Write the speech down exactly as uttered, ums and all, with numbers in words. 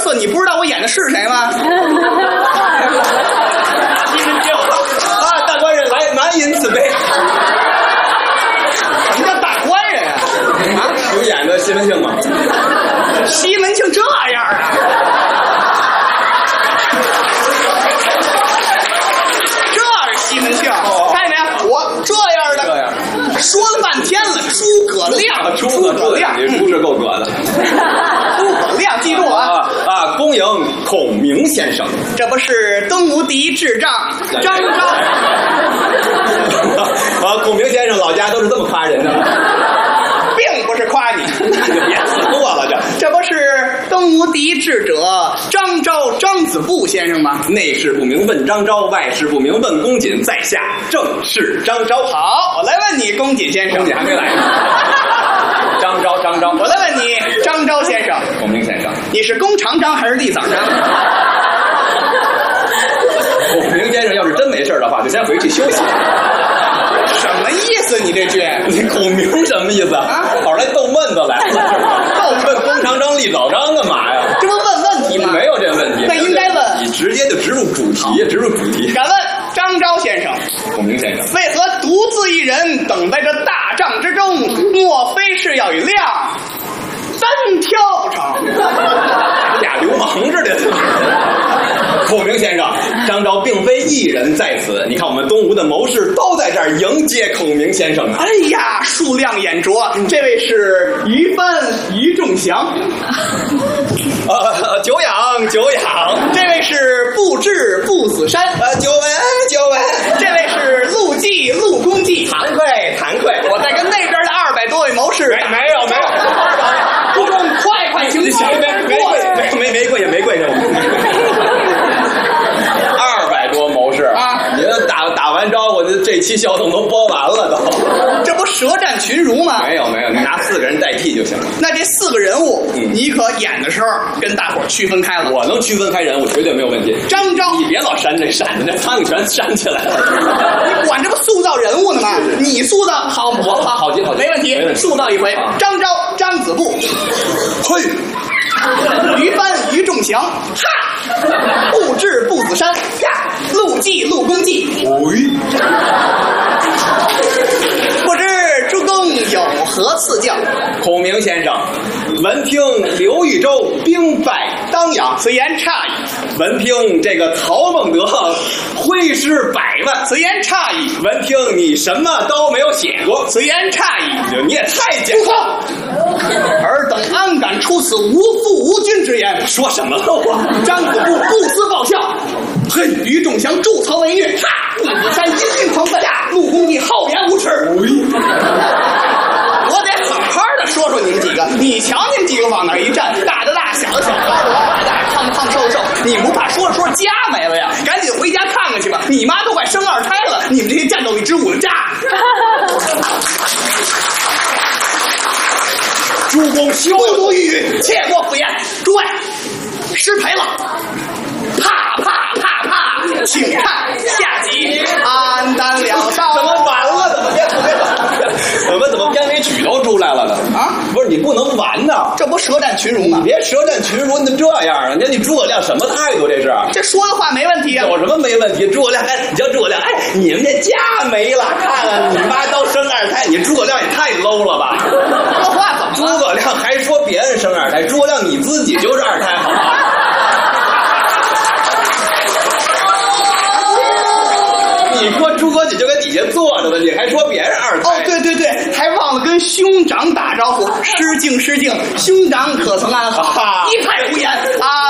色，你不知道我演的是谁吗？ 西门庆啊，大官人来，满饮此杯。 什么叫大官人啊？ 啊，有演的西门庆吗？ 西门庆这样啊？这是西门庆，看见没？我这样的， 这样说了半天了，诸葛亮， 诸葛亮，你猪是够葛的。 诸葛亮，记住啊！ 啊，恭迎孔明先生。 这不是东吴第一智障张昭？ 啊，孔明先生老家都是这么夸人的。 并不是夸你， 那就别自过了，这这不是东吴第一智者张昭张子布先生吗？ 内事不明问张昭，外事不明问公瑾，在下正是张昭。 好，我来问你，公瑾先生。 公瑾还没来呢。张昭，张昭， 我来问你，张昭先生。 孔明先生， 你是弓长张还是立枣张？ 孔明先生要是真没事的话，就先回去休息。 什么意思？你这句？ 你孔明什么意思啊？跑来逗闷子来？逗问弓长张立枣张干嘛呀？ 这不问问题吗？ 没有这个问题。 那应该问。 你直接就直入主题，直入主题。 敢问张昭先生， 孔明先生， 为何独自一人等在这大帐之中？莫非是要与亮单挑不成？ 俩流氓似的。孔明先生，张昭并非一人在此，你看我们东吴的谋士都在这儿迎接孔明先生。 哎呀，数量眼拙，这位是于帆于仲祥， 呃，久仰久仰。 这位是布置步子山， 呃，久闻久闻。 这位是陆记陆公记， 惭愧惭愧。 我在跟那边的二百多位谋士， 没有没有， 朱公快快请坐， 没没没没没跪下没跪下。二百多谋士啊！ 你这打打完招呼，这这期小总都播完了都。 这不舌战群儒吗？ 没有没有，你拿四个人代替就行了。 那这四个人物， 嗯、 你可演的时候跟大伙儿区分开了。 我能区分开人物，绝对没有问题。 张昭， 你别老扇这扇子，那苍蝇全扇起来了。 你管这不塑造人物呢吗？你塑造好，我好， 好极好极， 没问题， 没问题塑造一回。 啊、 张昭、张子布， 嘿， 于帆、于仲祥，哈，布置步子山，呀，陆记、陆公记， 哎， 不知诸公有何赐教？ 孔明先生，闻听刘豫州兵败当阳， 此言差矣。 闻听这个曹孟德挥师百万， 此言差矣。 闻听你什么都没有写过， 此言差矣。 你也太简不错。尔等安敢出此无父无君之言？ 说什么了我？ 张子布不思报效，嘿，于仲祥助曹为虐，哈，步子山阴阴狂色下，陆公义厚颜无耻。我得好好的说说你们几个，你瞧你们几个往那儿一站，大的大，小的小，高的高，矮的矮，胖的胖，瘦的瘦，你不怕说着说着家没了呀？赶紧回家看看去吧，你妈都快生二胎了，你们这些战斗力之舞的渣！ 诸公休不语语，切莫敷衍。诸位，失陪了，啪啪啪啪，请看下集。安单了道。 怎么完了？怎么变？怎么怎么片尾曲都出来了呢？ 啊， 不是你不能完呐！ 这不舌战群儒吗？ 你别舌战群儒，你怎么这样啊？你你诸葛亮什么态度？这是？ 这说的话没问题啊。 有什么没问题？诸葛亮，哎，你叫诸葛亮，哎，你们这家没了，看看你妈都生二胎，你诸葛亮也太 low 了吧？ 这话怎么了？ 诸葛亮还说别人生二胎，诸葛亮你自己就是二胎，好吗？你说诸葛瑾就在底下坐着呢，你还说别人二胎？ 哦，对对对，还忘了跟兄长打招呼，失敬失敬，兄长可曾安好？一派胡言啊！